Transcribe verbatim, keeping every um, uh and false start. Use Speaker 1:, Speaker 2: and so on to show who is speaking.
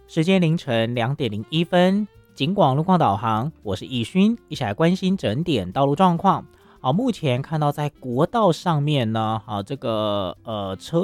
Speaker 1: 时间凌晨两点零一分，警广路况导航，我是易勋，一起来关心整点道路状况。好，目前看到在国道上面呢，好，这个呃车